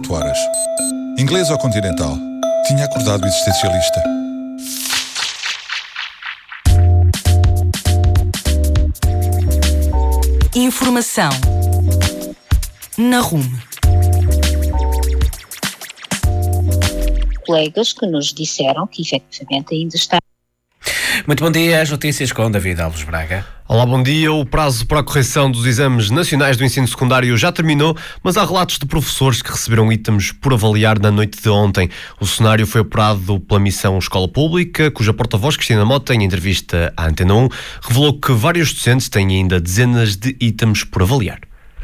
8 horas. Inglês ou continental? Tinha acordado existencialista. Informação na RUM. Colegas que nos disseram que efetivamente ainda está. Muito bom dia, as notícias com David Alves Braga. Olá, bom dia. O prazo para a correção dos exames nacionais do ensino secundário já terminou, mas há relatos de professores que receberam itens por avaliar na noite de ontem. O cenário foi apurado pela missão Escola Pública, cuja porta-voz, Cristina Mota, em entrevista à Antena 1, revelou que vários docentes têm ainda dezenas de itens por avaliar.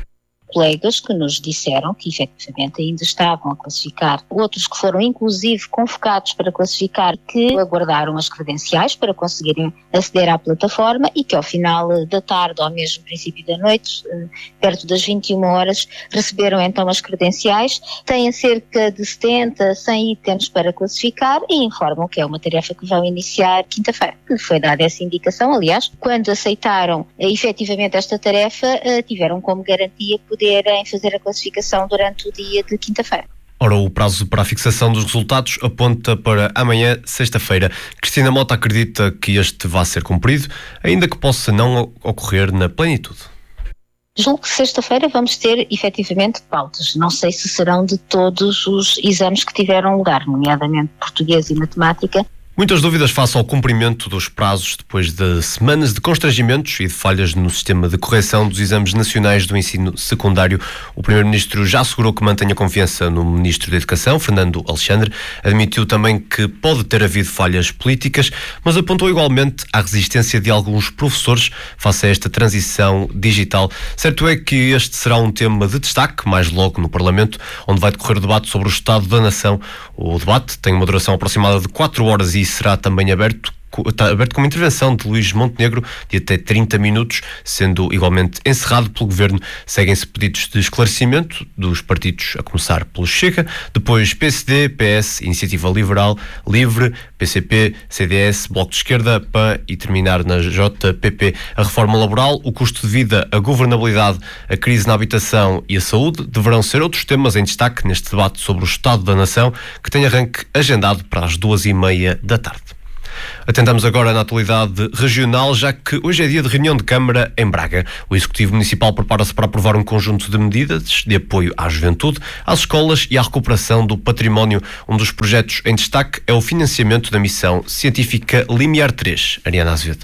Colegas que nos disseram que efetivamente ainda estavam a classificar, outros que foram inclusive convocados para classificar, que aguardaram as credenciais para conseguirem aceder à plataforma e que ao final da tarde ou mesmo princípio da noite, perto das 21 horas, receberam então as credenciais, têm cerca de 70, 100 itens para classificar e informam que é uma tarefa que vão iniciar quinta-feira. Foi dada essa indicação, aliás, quando aceitaram efetivamente esta tarefa, tiveram como garantia poderem fazer a classificação durante o dia de quinta-feira. Ora, o prazo para a fixação dos resultados aponta para amanhã, sexta-feira. Cristina Mota acredita que este vai ser cumprido, ainda que possa não ocorrer na plenitude. Julgo que sexta-feira vamos ter efetivamente pautas. Não sei se serão de todos os exames que tiveram lugar, nomeadamente português e matemática. Muitas dúvidas face ao cumprimento dos prazos depois de semanas de constrangimentos e de falhas no sistema de correção dos exames nacionais do ensino secundário. O Primeiro-Ministro já assegurou que mantém a confiança no Ministro da Educação, Fernando Alexandre. Admitiu também que pode ter havido falhas políticas, mas apontou igualmente à resistência de alguns professores face a esta transição digital. Certo é que este será um tema de destaque mais logo no Parlamento, onde vai decorrer o debate sobre o Estado da Nação. O debate tem uma duração aproximada de 4 horas e será também aberto com uma intervenção de Luís Montenegro de até 30 minutos, sendo igualmente encerrado pelo Governo. Seguem-se pedidos de esclarecimento dos partidos, a começar pelo Chega, depois PSD, PS, Iniciativa Liberal, Livre, PCP, CDS, Bloco de Esquerda, PAN e terminar na JPP. A reforma laboral, o custo de vida, a governabilidade, a crise na habitação e a saúde deverão ser outros temas em destaque neste debate sobre o Estado da Nação, que tem arranque agendado para as 2h30 da tarde. Atentamos agora na atualidade regional, já que hoje é dia de reunião de Câmara em Braga. O Executivo Municipal prepara-se para aprovar um conjunto de medidas de apoio à juventude, às escolas e à recuperação do património. Um dos projetos em destaque é o financiamento da missão científica Limiar 3. Ariana Azevedo.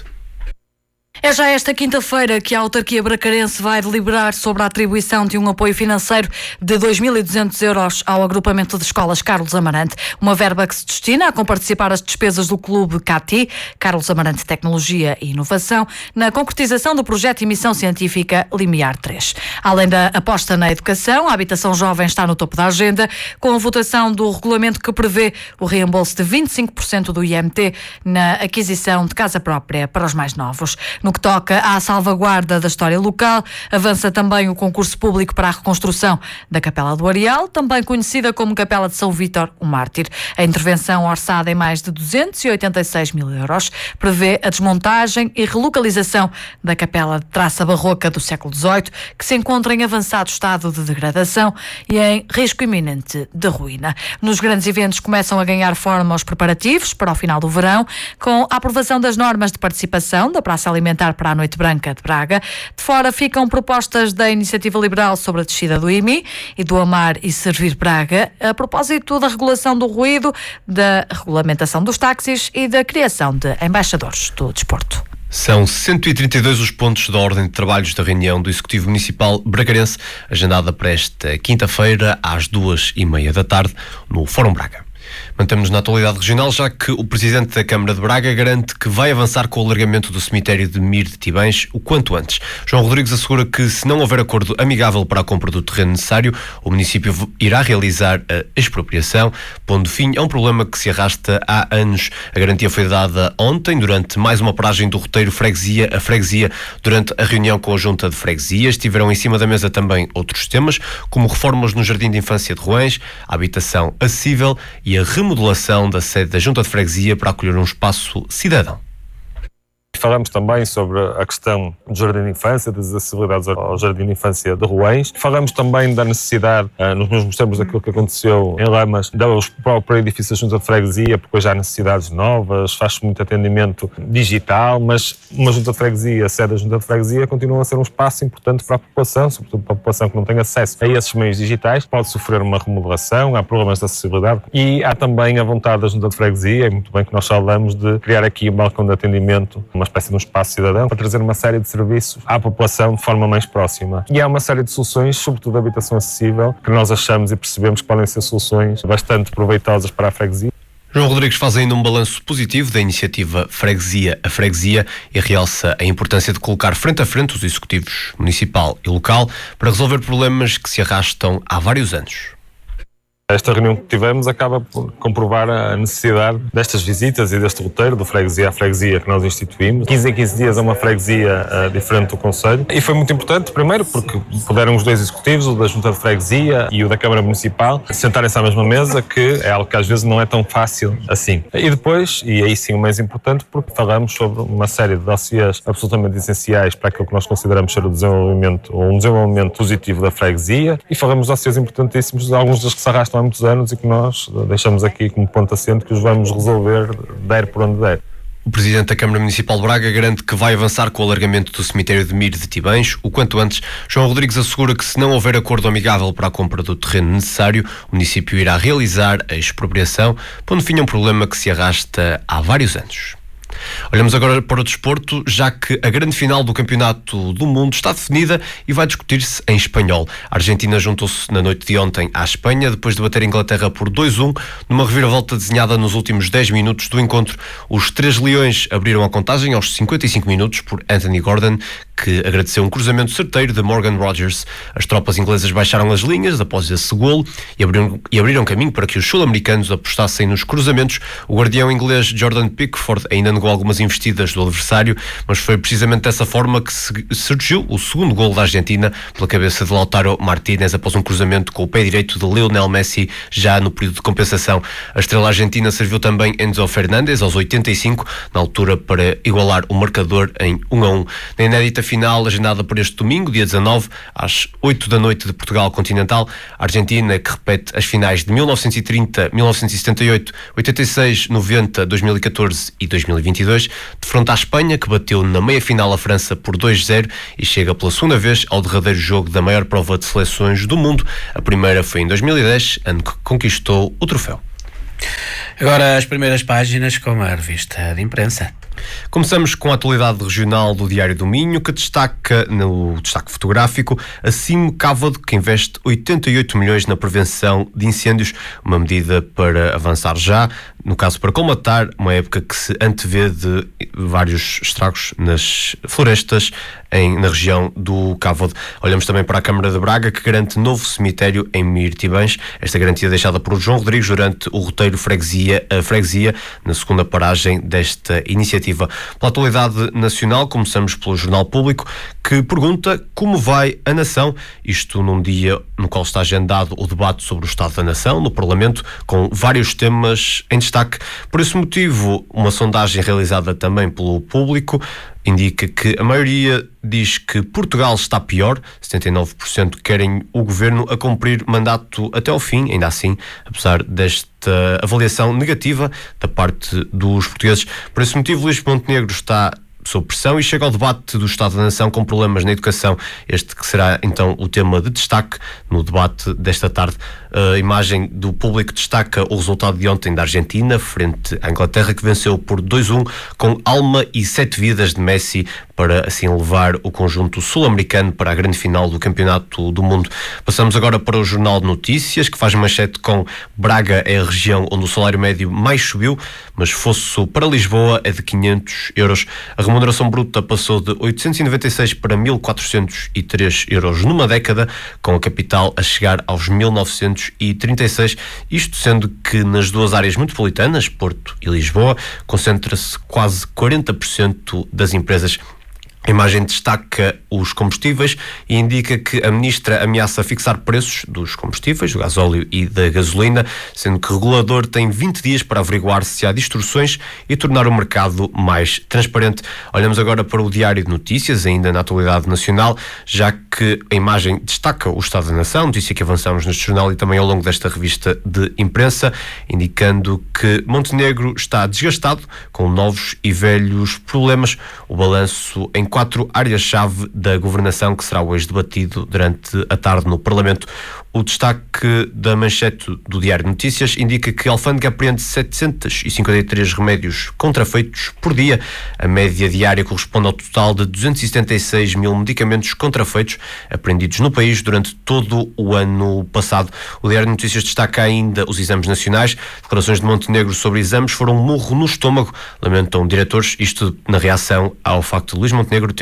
É já esta quinta-feira que a autarquia bracarense vai deliberar sobre a atribuição de um apoio financeiro de 2.200 euros ao agrupamento de escolas Carlos Amarante, uma verba que se destina a comparticipar as despesas do Clube CATI, Carlos Amarante Tecnologia e Inovação, na concretização do projeto de missão científica Limiar 3. Além da aposta na educação, a habitação jovem está no topo da agenda, com a votação do regulamento que prevê o reembolso de 25% do IMT na aquisição de casa própria para os mais novos. No que toca à salvaguarda da história local, avança também o concurso público para a reconstrução da Capela do Areal, também conhecida como Capela de São Vítor, o Mártir. A intervenção, orçada em mais de 286 mil euros, prevê a desmontagem e relocalização da capela de traça barroca do século XVIII, que se encontra em avançado estado de degradação e em risco iminente de ruína. Nos grandes eventos começam a ganhar forma os preparativos para o final do verão, com a aprovação das normas de participação da Praça Alimentar para a Noite Branca de Braga. De fora ficam propostas da Iniciativa Liberal sobre a descida do IMI e do Amar e Servir Braga, a propósito da regulação do ruído, da regulamentação dos táxis e da criação de embaixadores do desporto. São 132 os pontos da ordem de trabalhos da reunião do Executivo Municipal bracarense, agendada para esta quinta-feira às 2h30 da tarde no Fórum Braga. Mantemos na atualidade regional, já que o Presidente da Câmara de Braga garante que vai avançar com o alargamento do cemitério de Mir de Tibães o quanto antes. João Rodrigues assegura que, se não houver acordo amigável para a compra do terreno necessário, o município irá realizar a expropriação, pondo fim a um problema que se arrasta há anos. A garantia foi dada ontem, durante mais uma paragem do roteiro Freguesia a Freguesia. Durante a reunião com a Junta de Freguesias, estiveram em cima da mesa também outros temas, como reformas no Jardim de Infância de Roens, a habitação acessível e a remodelação da sede da Junta de Freguesia para acolher um espaço cidadão. Falamos também sobre a questão do jardim de infância, das acessibilidades ao jardim de infância de Roens. Falamos também da necessidade, nos mesmos termos daquilo que aconteceu em Lamas, do próprio edifício da Junta de Freguesia, porque hoje há necessidades novas, faz-se muito atendimento digital, mas uma Junta de Freguesia, a sede da Junta de Freguesia, continua a ser um espaço importante para a população, sobretudo para a população que não tem acesso a esses meios digitais, pode sofrer uma remodelação, há problemas de acessibilidade e há também a vontade da Junta de Freguesia, é muito bem que nós falamos de criar aqui um balcão de atendimento, uma espécie de um espaço cidadão, para trazer uma série de serviços à população de forma mais próxima. E há uma série de soluções, sobretudo de habitação acessível, que nós achamos e percebemos que podem ser soluções bastante proveitosas para a freguesia. João Rodrigues faz ainda um balanço positivo da iniciativa Freguesia a Freguesia e realça a importância de colocar frente a frente os executivos municipal e local para resolver problemas que se arrastam há vários anos. Esta reunião que tivemos acaba por comprovar a necessidade destas visitas e deste roteiro do Freguesia a Freguesia que nós instituímos. 15 em 15 dias é uma freguesia diferente do Conselho e foi muito importante, primeiro porque puderam os dois executivos, o da Junta de Freguesia e o da Câmara Municipal, sentarem-se à mesma mesa, que é algo que às vezes não é tão fácil assim. E depois, e aí sim o mais importante, porque falamos sobre uma série de dossiês absolutamente essenciais para aquilo que nós consideramos ser o desenvolvimento, ou um desenvolvimento positivo da freguesia, e falamos de dossiês importantíssimos, alguns dos que se arrastam há muitos anos e que nós deixamos aqui como ponto assente que os vamos resolver der por onde der. O Presidente da Câmara Municipal de Braga garante que vai avançar com o alargamento do cemitério de Mir de Tibães o quanto antes. João Rodrigues assegura que se não houver acordo amigável para a compra do terreno necessário, o município irá realizar a expropriação, pondo fim a um problema que se arrasta há vários anos. Olhamos agora para o desporto, já que a grande final do Campeonato do Mundo está definida e vai discutir-se em espanhol. A Argentina juntou-se na noite de ontem à Espanha, depois de bater a Inglaterra por 2-1, numa reviravolta desenhada nos últimos 10 minutos do encontro. Os Três Leões abriram a contagem aos 55 minutos por Anthony Gordon, que agradeceu um cruzamento certeiro de Morgan Rogers. As tropas inglesas baixaram as linhas após esse golo e abriram caminho para que os sul-americanos apostassem nos cruzamentos. O guardião inglês Jordan Pickford ainda negou algumas investidas do adversário, mas foi precisamente dessa forma que surgiu o segundo golo da Argentina pela cabeça de Lautaro Martínez após um cruzamento com o pé direito de Lionel Messi já no período de compensação. A estrela argentina serviu também Enzo Fernandes aos 85, na altura para igualar o marcador em 1-1. Na inédita final, agendada para este domingo, dia 19, às 8 da noite de Portugal Continental, a Argentina, que repete as finais de 1930, 1978, 86, 90, 2014 e 2022, defronta a Espanha, que bateu na meia-final a França por 2-0 e chega pela segunda vez ao derradeiro jogo da maior prova de seleções do mundo. A primeira foi em 2010, ano que conquistou o troféu. Agora as primeiras páginas com a revista de imprensa. Começamos com a atualidade regional do Diário do Minho, que destaca no destaque fotográfico a CIM Cávado, que investe 88 milhões na prevenção de incêndios, uma medida para avançar já, no caso para colmatar uma época que se antevê de vários estragos nas florestas na região do Cávado. Olhamos também para a Câmara de Braga, que garante novo cemitério em Mir Tibães. Esta garantia deixada por João Rodrigues durante o roteiro Freguesia a Freguesia, na segunda paragem desta iniciativa. Pela atualidade nacional, começamos pelo Jornal Público, que pergunta como vai a nação, isto num dia no qual está agendado o debate sobre o Estado da Nação no Parlamento, com vários temas em destaque. Por esse motivo, uma sondagem realizada também pelo Público indica que a maioria diz que Portugal está pior, 79% querem o governo a cumprir mandato até ao fim, ainda assim, apesar desta avaliação negativa da parte dos portugueses. Por esse motivo, Luís Montenegro está sob pressão e chega ao debate do Estado da Nação com problemas na educação. Este que será então o tema de destaque no debate desta tarde. A imagem do Público destaca o resultado de ontem da Argentina frente à Inglaterra, que venceu por 2-1 com alma e 7 vidas de Messi, para assim levar o conjunto sul-americano para a grande final do Campeonato do Mundo. Passamos agora para o Jornal de Notícias, que faz manchete com Braga é a região onde o salário médio mais subiu, mas Fosso para Lisboa é de 500 euros. A remuneração bruta passou de 896 para 1.403 euros numa década, com a capital a chegar aos 1.936, isto sendo que nas duas áreas metropolitanas, Porto e Lisboa, concentra-se quase 40% das empresas. A imagem destaca os combustíveis e indica que a ministra ameaça fixar preços dos combustíveis, do gasóleo e da gasolina, sendo que o regulador tem 20 dias para averiguar se há distorções e tornar o mercado mais transparente. Olhamos agora para o Diário de Notícias, ainda na atualidade nacional, já que a imagem destaca o Estado da Nação, notícia que avançamos neste jornal e também ao longo desta revista de imprensa, indicando que Montenegro está desgastado, com novos e velhos problemas. O balanço em 4 áreas-chave da governação que será hoje debatido durante a tarde no Parlamento. O destaque da manchete do Diário de Notícias indica que a alfândega apreende 753 remédios contrafeitos por dia. A média diária corresponde ao total de 276 mil medicamentos contrafeitos apreendidos no país durante todo o ano passado. O Diário de Notícias destaca ainda os exames nacionais. Declarações de Montenegro sobre exames foram um murro no estômago, lamentam diretores, isto na reação ao facto de Luís Montenegro ter